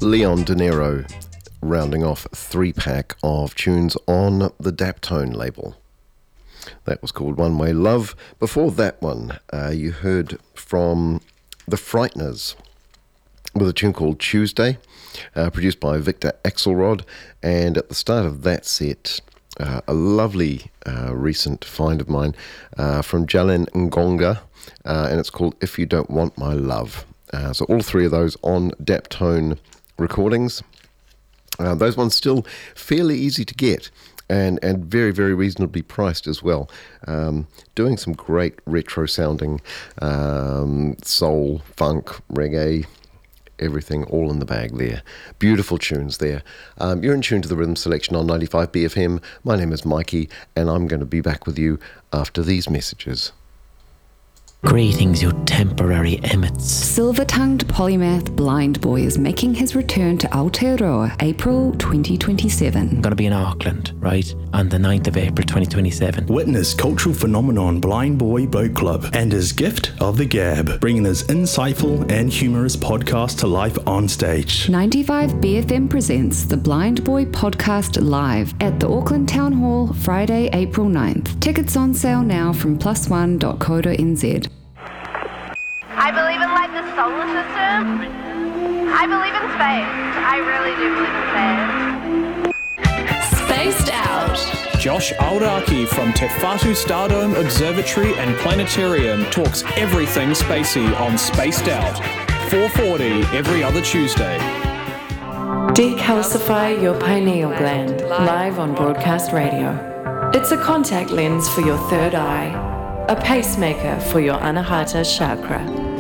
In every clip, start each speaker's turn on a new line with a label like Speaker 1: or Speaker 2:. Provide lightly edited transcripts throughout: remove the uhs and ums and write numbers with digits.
Speaker 1: Leon De Niro, rounding off a 3-pack of tunes on the Daptone label. That was called One Way Love. Before that one, you heard from The Frighteners with a tune called Tuesday, produced by Victor Axelrod. And at the start of that set, a lovely recent find of mine from Jalen Ngonga, and it's called If You Don't Want My Love. So all three of those on Daptone recordings. Those ones still fairly easy to get and very, very reasonably priced as well. Doing some great retro sounding soul, funk, reggae, everything all in the bag there. Beautiful tunes there. You're in tune to the Rhythm Selection on 95 BFM. My name is Mikey, and I'm going to be back with you after these messages.
Speaker 2: Greetings, you temporary emmets.
Speaker 3: Silver-tongued polymath Blind Boy is making his return to Aotearoa, April 2027.
Speaker 2: I'm going to be in Auckland, right, on the 9th of April 2027.
Speaker 4: Witness cultural phenomenon Blind Boy Boat Club and his gift of the gab, bringing his insightful and humorous podcast to life on stage.
Speaker 3: 95 BFM presents the Blind Boy Podcast live at the Auckland Town Hall, Friday, April 9th. Tickets on sale now from +1.co.nz.
Speaker 5: I believe in like the solar system. I believe in space. I really do believe in space.
Speaker 6: Spaced Out.
Speaker 7: Josh Auraki from Te Whatu Stardome Observatory and Planetarium talks everything spacey on Spaced Out. 4:40 every other Tuesday.
Speaker 6: Decalcify your pineal gland live on broadcast radio. It's a contact lens for your third eye, a pacemaker for your Anahata chakra.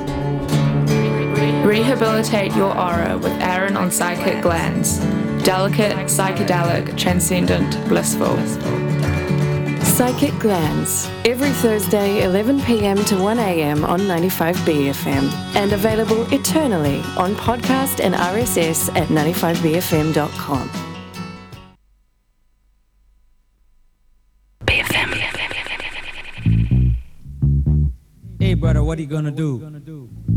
Speaker 8: Rehabilitate your aura with Aaron on Psychic Glands. Delicate, psychedelic, transcendent, blissful.
Speaker 6: Psychic Glands, every Thursday 11 p.m. to 1 a.m. on 95 BFM, and available eternally on podcast and RSS at 95bfm.com.
Speaker 9: Hey brother, what are you gonna do?